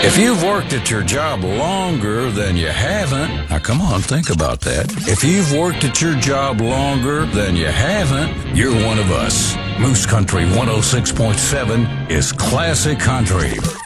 If you've worked at your job longer than you haven't, now come on, think about that. If you've worked at your job longer than you haven't, you're one of us. Moose Country 106.7 is classic country.